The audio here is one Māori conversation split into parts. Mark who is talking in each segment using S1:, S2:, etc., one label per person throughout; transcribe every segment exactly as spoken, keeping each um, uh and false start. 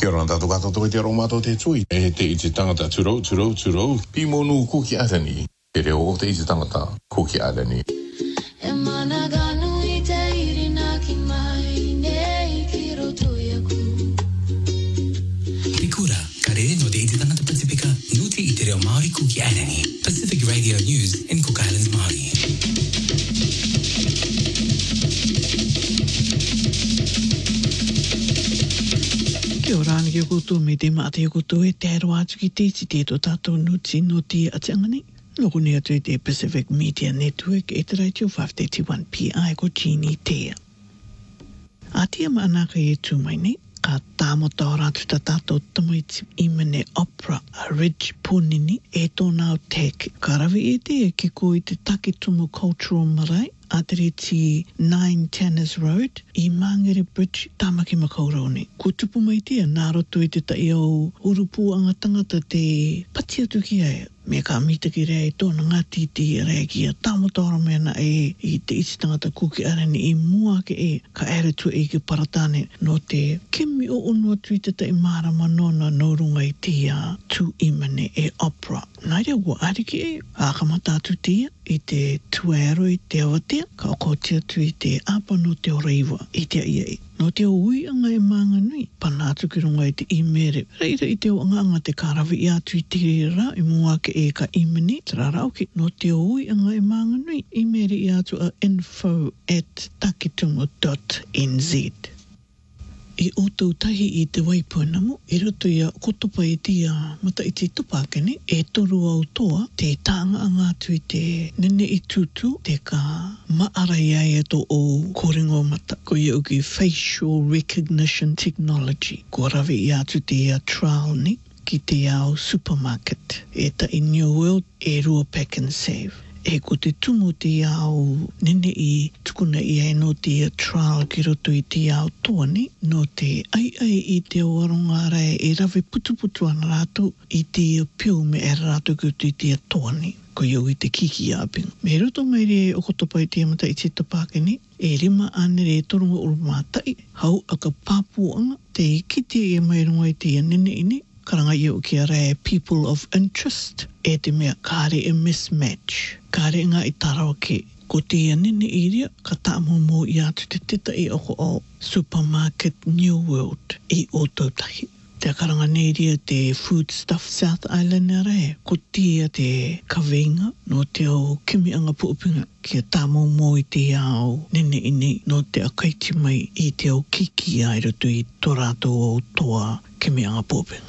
S1: Kia ora tātou katoa te aro mātou te tui. E te i te tangata turou, turou, turou. Pi monu kuki arani. Te reo o te i te tangata kuki arani.
S2: E mana ganu I te irina ki mai nei ki roto iaku.
S3: Pikura, ka re no te i te tangata Pasifika, nuti I te reo Māori kuki arani. Pacific Radio News in Cook Islands, Māori.
S4: Kia ora ana ki koutou me te maate koutou e te aero atu ki te iti te to tātou nuti no te atiangani. Noko ni atu I te Pacific Media Network e te radio five thirty-one P I ko Jeannie Tea. A tia maanaka e tu mai nei, ka tāmata o rātu ta tātou tamaiti I mene opera a Ridge Punini e tōna o teke. Ka rawi e te e ki ko I te Takitumu Cultural Marae, a te reti nine Tanners Road, I Mangere Bridge, Tamaki Makaurone. Ko tupu mai tia, nā roto I te tai au urupu anga tangata te pati atu ki aia. Me ka mita ki rea I tōna ngati te rea ki a tāmotora mena e I te iti tangata kuki arani I mua ke e ka ere tu e ki paratane no te kimi o onua tu I te tai marama nona naurunga I te a tu imane e opera. Nai rea ua ariki e, a kamata atu tia I te tuero I te awatea, ka oko tia tu I te apa no te oraiwa I te ia e. No te ui anga e maanga nui, pana atu ki runga I te imere. Reira I te o anga anga te karawi I atu I te rira, I mua ke e ka imene, te rarauki. No te ui anga e maanga nui, imere I atu a info at takitumu dot n z. I o tau tahi I te waipuanamu, I roto ia kotopa I tia mata I te tupakene, e toru au toa, te tāanga anga atu I te nene I tutu, te ka maarai ai ato o kōringo mata, ko ia uki facial recognition technology, ko rawe I atu te ia trial ni, ki te ao supermarket, e ta I New World, e rua pack and save. E ko te tumu te ao nene I tukuna I ai no te trial ki roto I te ao toani, no te ai ai I te oaronga rai e rawe putu putu ana rātou I te piu me e rātou ki roto I te toani, ko iau I te kiki aping. Me roto mai re o kotopa I te amata I te tapakeni, e rima ane re toronga urumātai, hau aka pāpuanga, te kite e mai runga I te nene ine, karanga iau ki a rai people of interest, e te mea kāre e mismatch. Kāre ngā I tarawa ke, ko te nene I rea, ka tāmo mō I atu te tita I oko o supermarket New World I o tautahi. Te karanga nei rea te Foodstuff South Island rea, ko tia te kaweinga, no te au kimi anga puupinga, kia tāmo mō I te ao nene ine, no te akaiti mai I te au kiki ai roto I tō rātou au toa kimi anga puupinga.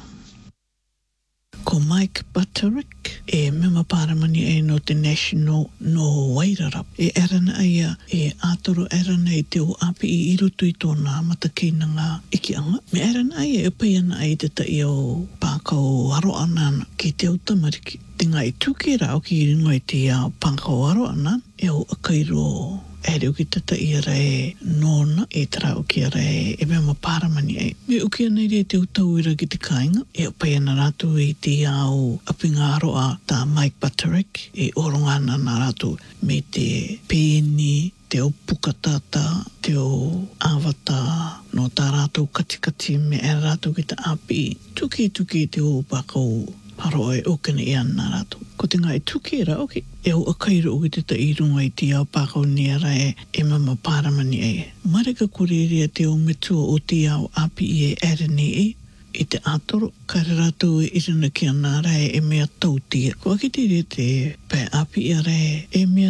S4: Ko Mike Butterick e mema paramani e no te National no Wairarap. E erana aia e ātoro erana I te o api I irutu I tōna matakina ngā ikianga. Me erana aia e paiana ai te tai o pākau aro anana ki te o tamariki. Te ngai tuki rao ki ringo I te ao pākau aro anana e o akairo e reo ki tata I rai nōna e tarau ki a rai e mea paramani ai. Me uki anei rea te utauira ki te kāinga e o paiana rātou I te ao apingaro a tā Mike Butterick e oronga nana rātou me te pēni, te o pukatata, te o awata no tā rātou katikati me e rātou ki te api tuki tuki te o pākau haro e okene I ana rātou. Ko te ngai tuki e rao ki, e o akairo o ki te tai runga I te ao pākau ni a rai e mama paramani e. Marika korerea te o metua o te ao api I e arene e, I te atoro, kare rātou e irina ki ana rai e mea tautia. Ko aki te re te pai api I a rai e mea